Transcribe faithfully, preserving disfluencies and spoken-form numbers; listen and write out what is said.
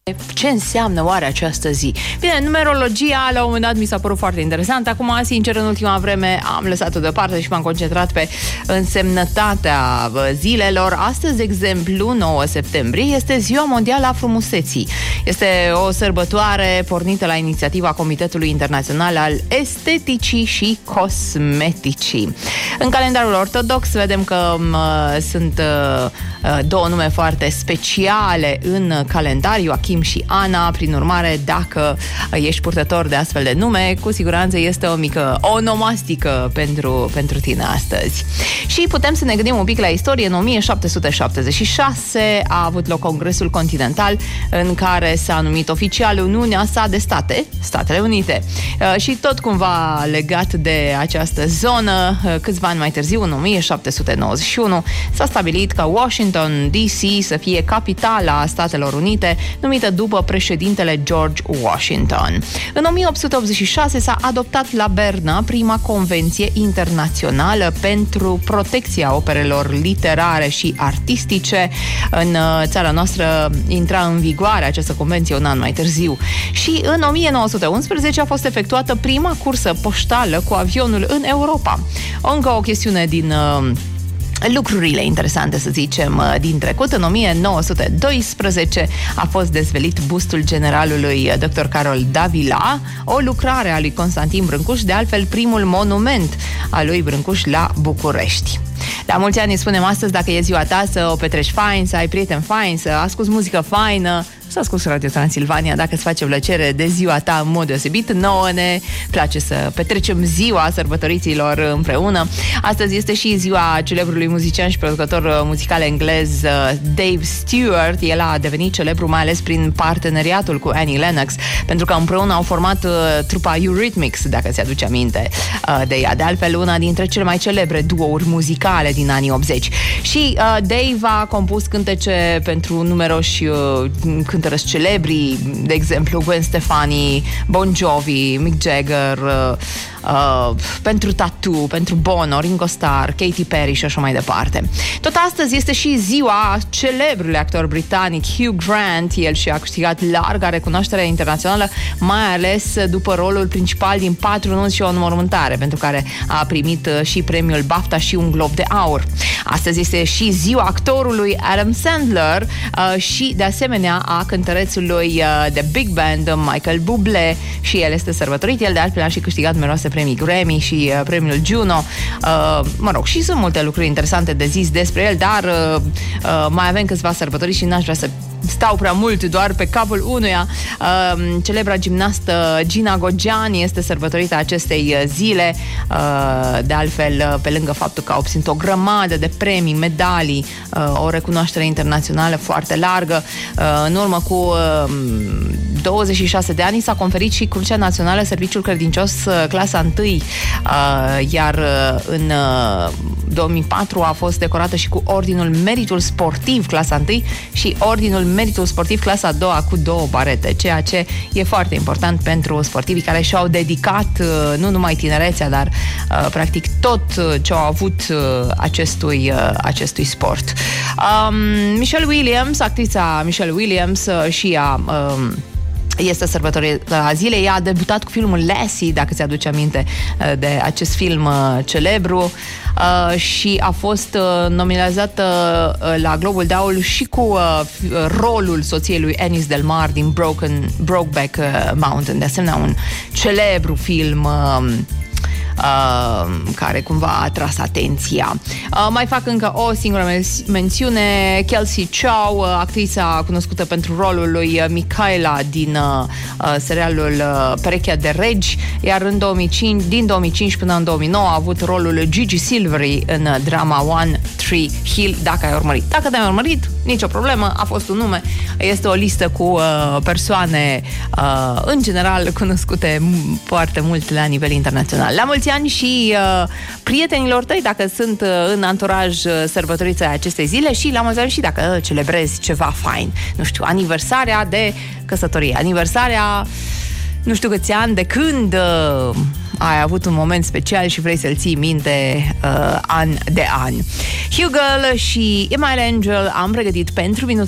Ce înseamnă oare această zi? Bine, numerologia la un moment dat mi s-a părut foarte interesant. Acum, sincer, în ultima vreme am lăsat-o deoparte și m-am concentrat pe însemnătatea zilelor. Astăzi, de exemplu, nouă septembrie, este Ziua Mondială a Frumuseții. Este o sărbătoare pornită la inițiativa Comitetului Internațional al Esteticii și Cosmeticii. În calendarul ortodox vedem că uh, sunt uh, două nume foarte speciale în calendar, Joachim și Ana. Prin urmare, dacă ești purtător de astfel de nume, cu siguranță este o mică onomastică pentru, pentru tine astăzi. Și putem să ne gândim un pic la istorie. În o mie șapte sute șaptezeci și șase a avut loc Congresul Continental, în care s-a numit oficial Uniunea sa de state, Statele Unite. Și tot cumva legat de această zonă, câțiva ani mai târziu, în o mie șapte sute nouăzeci și unu, s-a stabilit ca Washington D C să fie capitala Statelor Unite, numită după președintele George Washington. În o mie opt sute optzeci și șase s-a adoptat la Berna prima convenție internațională pentru protecția operelor literare și artistice. În țara noastră intra în vigoare această convenție un an mai târziu. Și în o mie nouă sute unsprezece a fost efectuată prima cursă poștală cu avionul în Europa. Încă o chestiune din lucrurile interesante, să zicem, din trecut. În o mie nouă sute doisprezece a fost dezvăluit bustul generalului doctor Carol Davila, o lucrare a lui Constantin Brâncuș, de altfel primul monument al lui Brâncuș la București. La mulți ani spunem astăzi, dacă e ziua ta, să o petreci fain, să ai prieteni faini, să asculți muzică faină, să asculți Radio Transilvania dacă îți face plăcere de ziua ta în mod deosebit. Nouă ne place să petrecem ziua sărbătoriților împreună. Astăzi este și ziua celebrului muzician și producător muzical englez Dave Stewart. El a devenit celebru mai ales prin parteneriatul cu Annie Lennox, pentru că împreună au format trupa Eurythmics, dacă ți-aduce aminte de ea. De altfel, una dintre cele mai celebre duouri muzicale din anii optzeci. Și uh, Dave a compus cântece pentru numeroși uh, cântărăși celebri, de exemplu Gwen Stefani, Bon Jovi, Mick Jagger, uh, uh, pentru Tattoo, pentru Bono, Ringo Starr, Katy Perry și așa mai departe. Tot astăzi este și ziua celebrului actor britanic Hugh Grant. El și-a câștigat larga recunoaștere internațională, mai ales după rolul principal din Patru nunți și o înmormântare, pentru care a primit uh, și premiul BAFTA și un Glob de Aur. Astăzi este și ziua actorului Adam Sandler uh, și, de asemenea, a cântărețului uh, de Big Band Michael Bublé, și el este sărbătorit. El, de altfel, a și câștigat numeroase premii Grammy și uh, premiul Juno. Uh, mă rog, și sunt multe lucruri interesante de zis despre el, dar uh, uh, mai avem câțiva sărbători și n-aș vrea să stau prea mult doar pe capul unuia. Uh, celebra gimnastă Gina Gogiani este sărbătorită acestei zile. Uh, de altfel, pe lângă faptul că a obținut o grămadă de premii, medalii, uh, o recunoaștere internațională foarte largă, uh, în urmă cu uh, douăzeci și șase de ani s-a conferit și Crucea Națională Serviciul Credincios uh, clasa unu, uh, iar uh, în uh, două mii patru a fost decorată și cu Ordinul Meritul Sportiv clasa unu și Ordinul Meritul Sportiv clasa a doua cu două barete, ceea ce e foarte important pentru sportivii care și-au dedicat uh, nu numai tinerețea, dar uh, practic tot ce au avut uh, acestui, uh, acestui sport. Um, Michelle Williams, actrița Michelle Williams, uh, și ea uh, este sărbătorită a zilei. Ea a debutat cu filmul Lassie, dacă ți-aduce aminte de acest film celebru, și a fost nominalizată la Globul de Aur și cu rolul soției lui Ennis Del Mar din Broken, Brokeback Mountain. De asemenea, un celebru film Uh, care cumva a atras atenția. Uh, mai fac încă o singură men- mențiune. Kelsey Chow, uh, actrița cunoscută pentru rolul lui Michaela din uh, uh, serialul uh, Perechea de Regi, iar în două mii cinci, din două mii cinci până în două mii nouă a avut rolul Gigi Silvery în uh, drama One Tree Hill, dacă ai urmărit. Dacă te-ai urmărit, nicio problemă, a fost un nume. Este o listă cu uh, persoane uh, în general cunoscute foarte mult la nivel internațional. La mulți ani și uh, prietenilor tăi, dacă sunt uh, în anturaj uh, sărbătorița acestei zile, și la mulți ani și dacă uh, celebrezi ceva fain. Nu știu, aniversarea de căsătorie, aniversarea nu știu câți ani de când uh, ai avut un moment special și vrei să-l ții minte uh, an de an. Hugel și Emile Angel am pregătit pentru minut